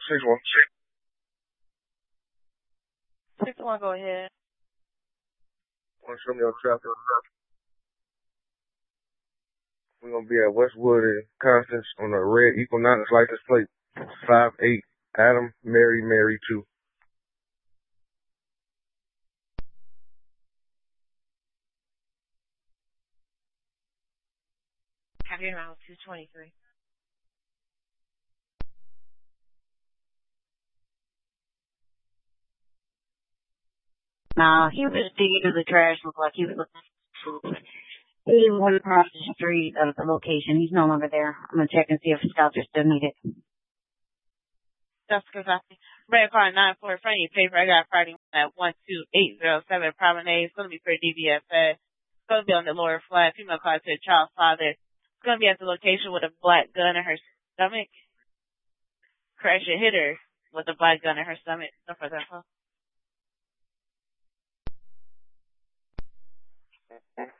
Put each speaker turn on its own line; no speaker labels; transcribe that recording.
6-1.
6-1, go ahead.
Want to show me your traffic? We're going to be at Westwood and Constance on a red Equinox license plate. 5-8, Adam, Mary 2.
Have your round 223.
Nah, he was digging through the trash. Looked like he was looking for food. He went across the street of the location. He's no longer there. I'm gonna check and see if scouts are still needed.
Jessica Coffee. Red car 9-4 in front of your paper. I got Friday at 12807 Promenade. It's going to be for DBFS. It's going to be on the lower flat. Female car to a child's father. It's going to be at the location with a black gun in her stomach. Crash and hit her with a black gun in her stomach. No further info.